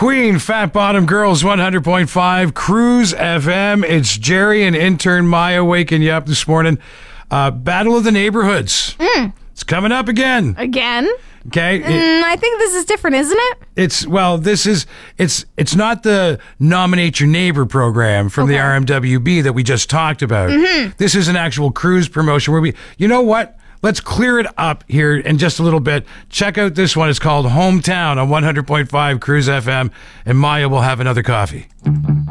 Queen, Fat Bottom Girls, 100.5, Cruise FM. It's Jerry and intern Maya waking you up this morning. Battle of the Neighborhoods. It's coming up again. Again? Okay. I think this is different, isn't it? It's not the Nominate Your Neighbor program from the RMWB that we just talked about. This is an actual cruise promotion where you know what? Let's clear it up here in just a little bit. Check out this one. It's called Hometown on 100.5 Cruise FM, and Maya will have another coffee.